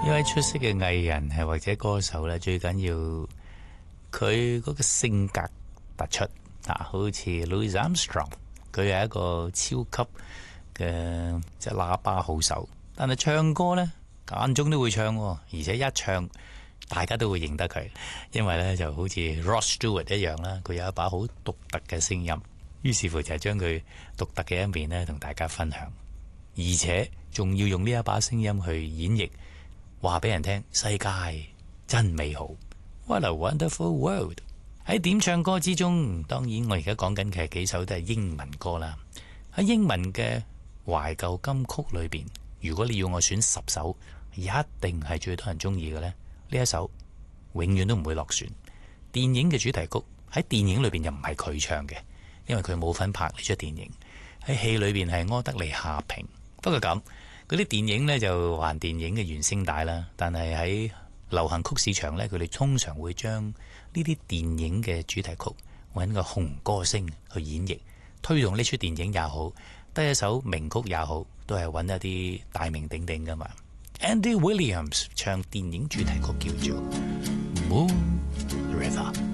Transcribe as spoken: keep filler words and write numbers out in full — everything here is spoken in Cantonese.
一位出色嘅藝人係或者歌手咧，最緊要佢嗰個性格突出啊，好似 Louis Armstrong，佢係一個超級嘅即係喇叭好手，但係唱歌呢，間中都會唱，而且一唱大家都會認得佢，因為呢就好似 Rod Stewart 一樣啦，佢有一把好獨特嘅聲音，於是乎就係將佢獨特嘅一面呢同大家分享，而且仲要用呢一把聲音去演繹。話俾人聽，世界真美好 ，What a wonderful world！ 喺點唱歌之中，當然我而家講緊嘅幾首都係英文歌啦。喺英文嘅懷舊金曲裏邊，如果你要我選十首，一定係最多人中意嘅呢。呢一首永遠都唔會落選。電影嘅主題曲喺電影裏邊又唔係佢唱嘅，因為佢冇份拍呢出電影。喺戲裏邊係柯德莉夏萍，不過咁。嗰啲電影呢就還電影嘅原聲帶啦，但係喺流行曲市場呢，佢哋通常會將呢啲電影嘅主題曲揾個紅歌星去演繹，推動呢出電影也好，得一首名曲也好，都係揾一啲大名鼎鼎噶嘛。Andy Williams 唱電影主題曲叫做《Moon River》。